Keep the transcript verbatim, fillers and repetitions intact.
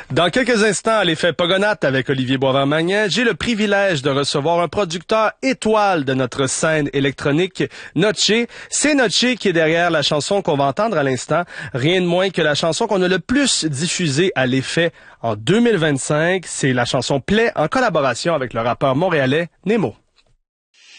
Dans quelques instants, à l'effet Pogonatte avec Olivier Boisvert-Magnan, j'ai le privilège de recevoir un producteur étoile de notre scène électronique, Notché. C'est Notché qui est derrière la chanson qu'on va entendre à l'instant. Rien de moins que la chanson qu'on a le plus diffusée à l'effet en deux mille vingt-cinq. C'est la chanson Play en collaboration avec le rappeur montréalais Nemo.